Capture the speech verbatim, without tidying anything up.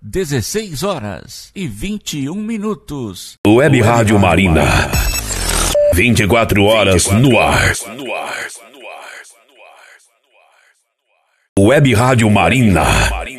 dezesseis horas e vinte e um minutos. Web Rádio Marina. vinte e quatro horas no ar. Web Rádio Marina.